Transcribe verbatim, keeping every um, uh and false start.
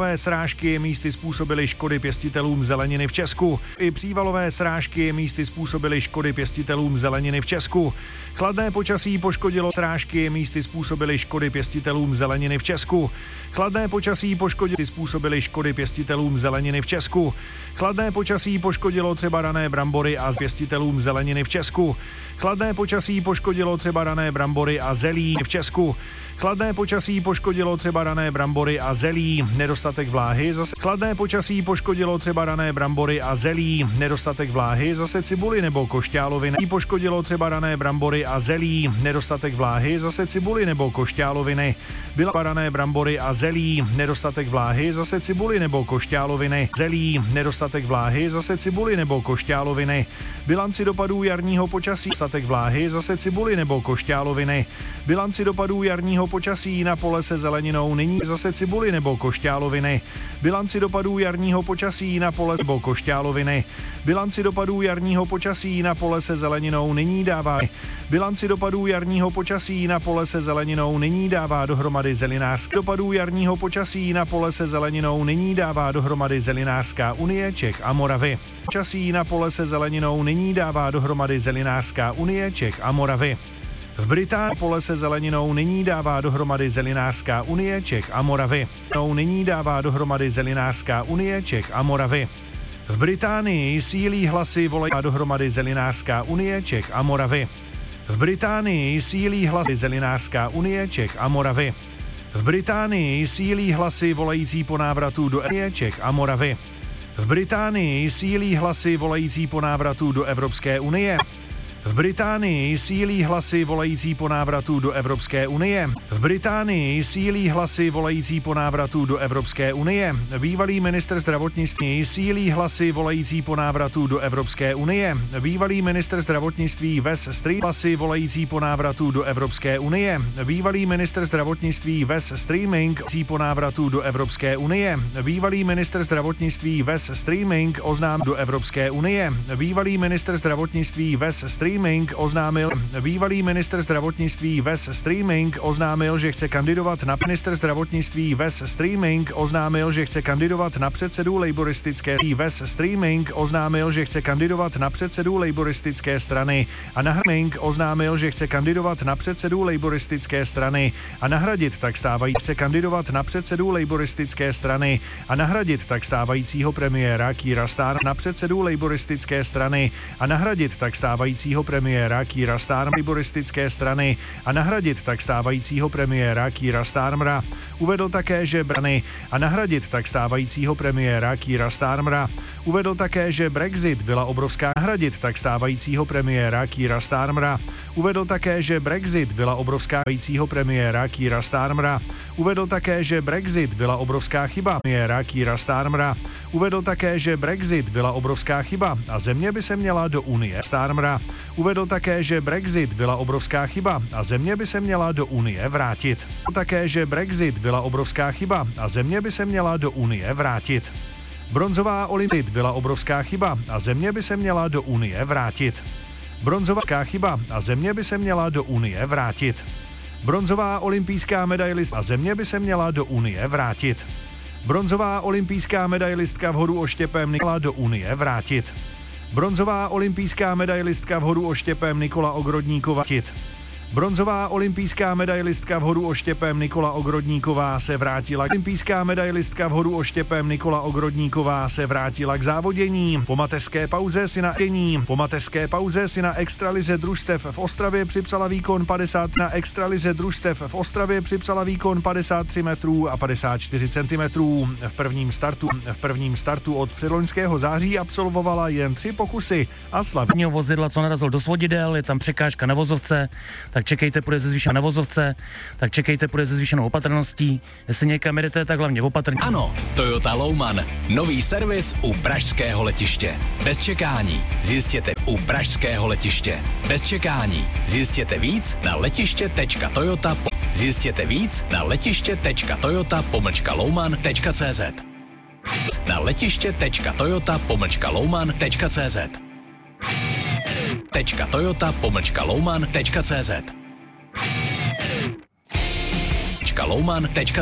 přívalové srážky místy způsobily škody pěstitelům zeleniny v Česku. I přívalové srážky místy způsobily škody pěstitelům zeleniny v Česku. Chladné počasí poškodilo srážky místy způsobily škody pěstitelům zeleniny v Česku. Chladné počasí poškodilo způsobily škody pěstitelům zeleniny v Česku. Chladné počasí poškodilo třeba rané brambory a pěstitelům zeleniny v Česku. Chladné počasí poškodilo třeba rané brambory a zelí v Česku. Chladné počasí poškodilo třeba rané brambory a zelí, nedostatek vláhy zase. Chladné počasí poškodilo třeba rané brambory a zelí, nedostatek vláhy zase cibuli nebo košťáloviny. Poškodilo třeba rané brambory a zelí, nedostatek vláhy zase cibuli nebo košťáloviny. Byla rané brambory a zelí, nedostatek vláhy zase cibuli nebo košťáloviny. Zelí, nedostatek vláhy zase cibuli nebo košťáloviny. Bilanci dopadů jarního počasí, nedostatek vláhy zase cibuli nebo košťáloviny. Bilanci dopadů jarního počasí na pole se zeleninou nyní zase cibuli nebo košťáloviny. Bilanci dopadů jarního počasí na pole nebo košťáloviny. Bilanci dopadů jarního počasí na pole se zeleninou nyní dává. Bilanci dopadů jarního počasí na pole se zeleninou nyní dává dohromady zelinářská. Dopadů jarního počasí na pole se zeleninou nyní dává dohromady Zelinářská unie Čech a Moravy. Počasí na pole se zeleninou nyní dává dohromady Zelinářská unie Čech a Moravy. V Británii pole se zeleninou nyní dává dohromady Zelinářská unie Čech a Moravy. Nyní dává dohromady Zelinářská unie Čech a Moravy. V Británii sílí hlasy volají dohromady Zelinářská unie Čech a Moravy. V Británii sílí hlasy Zelinářská unie Čech a Moravy. V Británii sílí hlasy volající po návratu do Unie Čech a Moravy. V Británii sílí hlasy volající po návratu do Evropské unie. V Británii sílí hlasy volající po návratu do Evropské unie. V Británii sílí hlasy volající po návratu do Evropské unie. Bývalý ministr zdravotnictví sílí hlasy volající po návratu do Evropské unie. Bývalý ministr zdravotnictví Wes Streaming hlasy volající po návratu do Evropské unie. Bývalý ministr zdravotnictví Wes Streaming po návratu do Evropské unie. Bývalý ministr zdravotnictví Wes Streaming oznám do Evropské unie. Bývalý ministr zdravotnictví Wes Streaming oznámil, bývalý ministr zdravotnictví Wes Streaming oznámil, že chce kandidovat na ministr zdravotnictví Wes Streaming oznámil, že chce kandidovat na předsedu laboristické Wes Streaming oznámil, že chce kandidovat na předsedu laboristické strany a nahradit oznámil, že chce kandidovat na předsedu laboristické strany a nahradit tak stávající chce kandidovat na předsedu laboristické strany a nahradit tak stávajícího premiéra Keira Starmera na předsedu laboristické strany a nahradit tak stávajícího premiéra Keira Starmera laboristické strany a nahradit tak stávajícího premiéra Keira Starmera. Uvedl také, že brany a nahradit tak stávajícího premiéra Keira Starmera. Uvedl také, že Brexit byla obrovská nahradit tak stávajícího premiéra Keira Starmera. Uvedl také, že Brexit byla obrovská stávajícího premiéra Keira Starmera. Uvedl také, že Brexit byla obrovská chyba premiéra Keira Starmera. Uvedl také, že Brexit byla obrovská chyba a země by se měla do Unie Starmera. Uvedl také, že Brexit byla obrovská chyba a země by se měla do Unie vrátit. Uvedl také, že Brexit byla obrovská chyba a země by se měla do Unie vrátit. Bronzová olympia byla obrovská chyba a země by se měla do Unie vrátit. Bronzová chyba a země by se měla do Unie vrátit. Bronzová olympijská medailistka a země by se měla do Unie vrátit. Bronzová olympijská medailistka v hodu oštěpem Nikola do Unie vrátit. Bronzová olympijská medailistka v hodu oštěpem Nikola Ogrodníková vrátit. Bronzová olympijská medailistka v hodu oštěpem Nikola Ogrodníková se vrátila. Olympijská medailistka v hodu oštěpem Nikola Ogrodníková se vrátila k závodění. Po mateřské pauze si na dění. Po mateřské pauze si na extralize družstev v Ostravě připsala výkon padesát na extralize družstev v Ostravě připsala výkon padesát tři metrů a padesát čtyři centimetrů. V prvním startu v prvním startu od předloňského září absolvovala jen tři pokusy a slavního vozidla, co narazil do svodidel, je tam překážka na vozovce, tak čekejte, půjde ze zvýšenou na vozovce, tak čekejte, půjde ze zvýšenou opatrností. Jestli někam jedete, tak hlavně opatrně. Ano, Toyota Louman. Nový servis u pražského letiště. Bez čekání. Zjistěte u pražského letiště. Bez čekání. Zjistěte víc na letiště tečka toyota. Zjistěte víc na letiště tečka toyota pomlčka louman tečka cé zet. Na letiště tečka toyota pomlčka louman tečka cé zet. Tečka Toyota pomlčka louman tečka cé zet. Louman tečka